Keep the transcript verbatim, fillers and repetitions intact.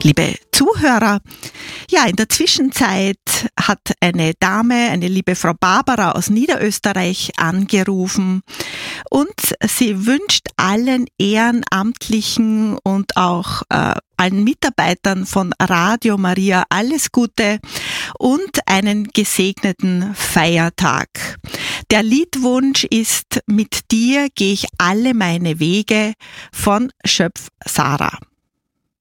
liebe Zuhörer. Ja, in der Zwischenzeit hat eine Dame, eine liebe Frau Barbara aus Niederösterreich angerufen und sie wünscht allen Ehrenamtlichen und auch äh, allen Mitarbeitern von Radio Maria alles Gute und einen gesegneten Feiertag. Der Liedwunsch ist: Mit dir gehe ich alle meine Wege von Schöpf Sarah.